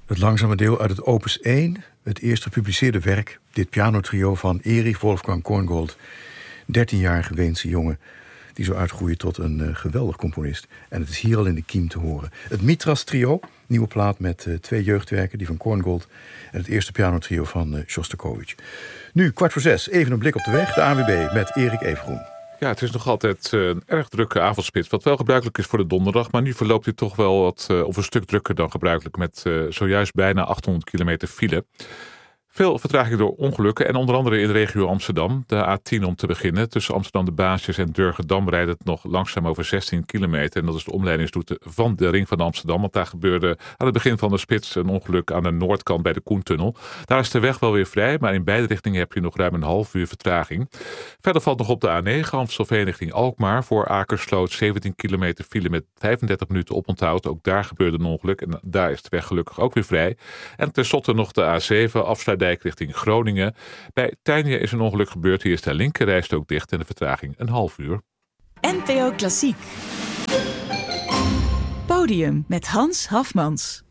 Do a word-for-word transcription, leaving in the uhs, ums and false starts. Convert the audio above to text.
Het langzame deel uit het opus één, het eerst gepubliceerde werk, dit pianotrio van Erich Wolfgang Korngold. dertienjarige Weense jongen die zo uitgroeide tot een uh, geweldig componist. En het is hier al in de kiem te horen. Het Mitras trio, nieuwe plaat met uh, twee jeugdwerken, die van Korngold en het eerste pianotrio van uh, Shostakovich. Nu, kwart voor zes, even een blik op de weg, de A N W B met Erik Evengroen. Ja, het is nog altijd uh, een erg drukke avondspits, wat wel gebruikelijk is voor de donderdag. Maar nu verloopt dit toch wel wat, uh, of een stuk drukker dan gebruikelijk, met uh, zojuist bijna achthonderd kilometer file. Veel vertraging door ongelukken en onder andere in de regio Amsterdam. De A tien om te beginnen. Tussen Amsterdam de Baasjes en Durgedam rijdt het nog langzaam over zestien kilometer. En dat is de omleidingsroute van de Ring van Amsterdam. Want daar gebeurde aan het begin van de spits een ongeluk aan de noordkant bij de Koentunnel. Daar is de weg wel weer vrij, maar in beide richtingen heb je nog ruim een half uur vertraging. Verder valt nog op de A negen Amstelveen richting Alkmaar. Voor Akersloot zeventien kilometer file met vijfendertig minuten oponthoud. Ook daar gebeurde een ongeluk en daar is de weg gelukkig ook weer vrij. En tenslotte nog de A zeven Afsluitdijk richting Groningen. Bij Tijnje is een ongeluk gebeurd. Hier is de linkerrijstrook dicht en de vertraging een half uur. N P O Klassiek. Podium met Hans Hafmans.